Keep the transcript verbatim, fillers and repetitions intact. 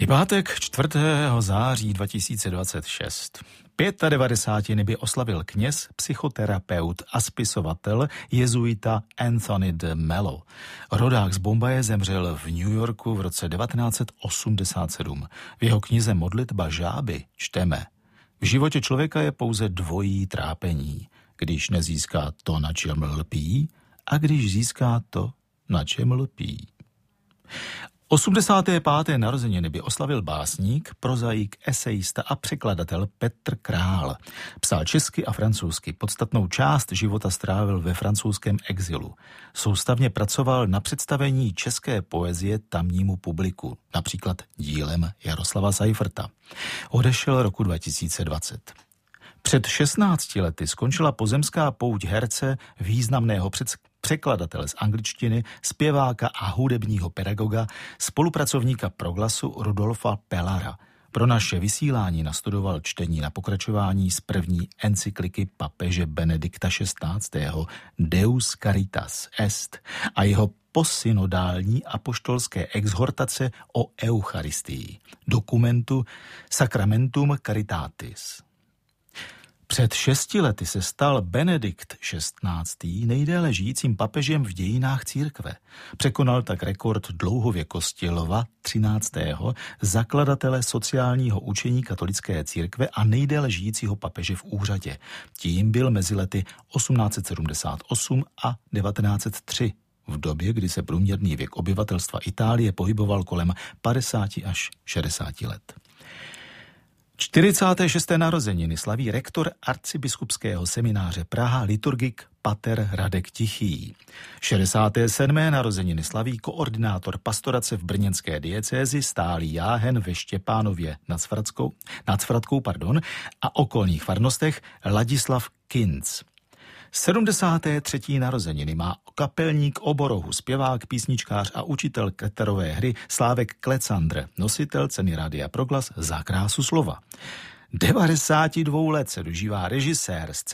Je pátek čtvrtého září dva tisíce dvacet šest. devadesátiny by oslavil kněz, psychoterapeut a spisovatel jezuita Anthony de Mello. Rodák z Bombaje zemřel v New Yorku v roce devatenáct set osmdesát sedm. V jeho knize Modlitba žáby čteme: v životě člověka je pouze dvojí trápení, když nezíská to, na čem lpí, a když získá to, na čem lpí. osmdesáté páté narozeniny by oslavil básník, prozaik, esejista a překladatel Petr Král. Psal česky a francouzsky, podstatnou část života strávil ve francouzském exilu. Soustavně pracoval na představení české poezie tamnímu publiku, například dílem Jaroslava Seiferta. Odešel roku dva tisíce dvacet. Před šestnácti lety skončila pozemská pouť herce, významného představitele, překladatele z angličtiny, zpěváka a hudebního pedagoga, spolupracovníka Proglasu Rudolfa Pellara. Pro naše vysílání nastudoval čtení na pokračování z první encykliky papeže Benedikta šestnáctého. Deus Caritas Est a jeho posynodální apoštolské exhortace o Eucharistii, dokumentu Sacramentum Caritatis. Před šesti lety se stal Benedikt šestnáctý. nejdéle žijícím papežem v dějinách církve. Překonal tak rekord dlouhověkosti Lva třináctého. zakladatele sociálního učení katolické církve a nejdéle žijícího papeže v úřadě. Tím byl mezi lety osmnáct set sedmdesát osm a devatenáct set tři, v době, kdy se průměrný věk obyvatelstva Itálie pohyboval kolem padesát až šedesát let. čtyřicáté šesté narozeniny slaví rektor arcibiskupského semináře Praha liturgik pater Radek Tichý. šedesáté sedmé narozeniny slaví koordinátor pastorace v brněnské diecézi stálý jáhen ve Štěpánově nad Svratskou, nad Svratkou pardon, a okolních farnostech Ladislav Kinc. sedmdesáté třetí narozeniny má kapelník oborohu, zpěvák, písničkář a učitel keterové hry Slávek Klecandr, nositel ceny Rádia Proglas za krásu slova. devadesáti dvou let se dožívá režisér,